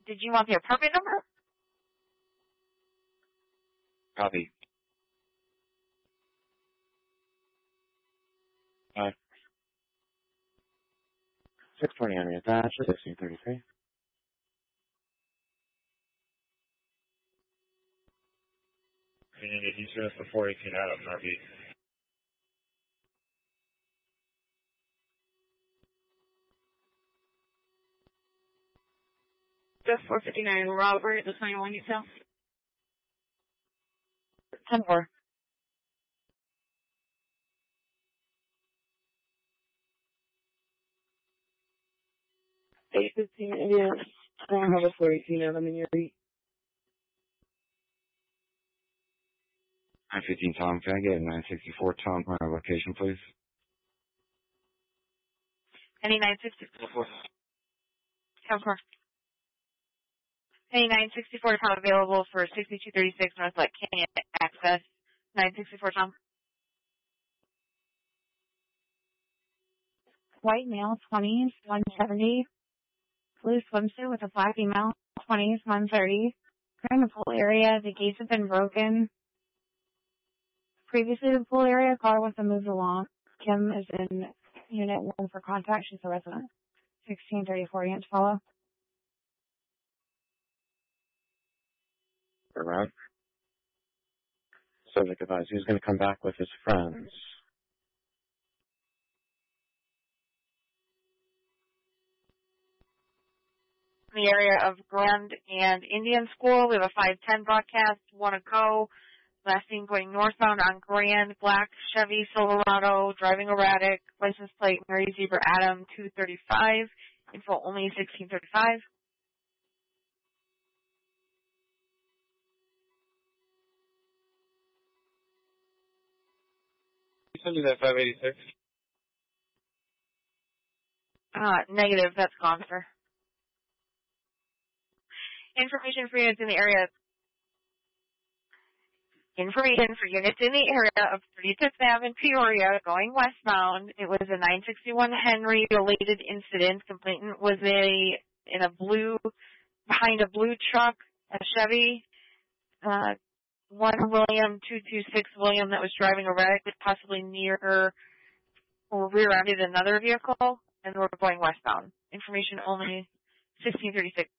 Did you want the apartment number? Copy. 620 on your dash, 1633. He's units for 418 Adam, copy. Just 459 Robert, the 21 detail. 10-4. Eight 15 Indian. I don't have a 418 Adam in your beat. 915 Tom, can I get a 964 Tom, my location, please? Any 964? 10-4. Any 964 Tom available for 6236 Northwest Canyon access. 964 Tom. White male, 20s, 170. Blue swimsuit with a black female, 20s, 130. We're in the pool area. The gates have been broken. Previously, the pool area car was moved along. Kim is in Unit 1 for contact. She's a resident. 1634 units follow. Around. Subject advised, he's going to come back with his friends. In the area of Grand and Indian School, we have a 510 broadcast, one to go. Last seen going northbound on Grand, black Chevy Silverado, driving erratic, license plate Mary Zebra Adam 235, info only 1635. You send you that 586? Negative, that's gone, sir. Information for units in the area. Information for units in the area of 35th Ave in Peoria going westbound. It was a 961 Henry related incident. Complainant was behind a blue truck, a Chevy, 1 William 226 William that was driving erratically, possibly near or rear-ended another vehicle, and we're going westbound. Information only 1636.